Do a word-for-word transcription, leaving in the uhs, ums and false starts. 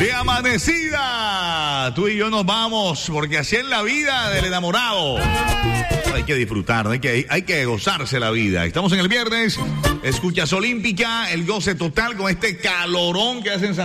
de amanecida. Tú y yo nos vamos, porque así es la vida del enamorado. Hay que disfrutar, hay que, hay que gozarse la vida. Estamos en el viernes, escuchas Olímpica, el goce total con este calorón que hacen.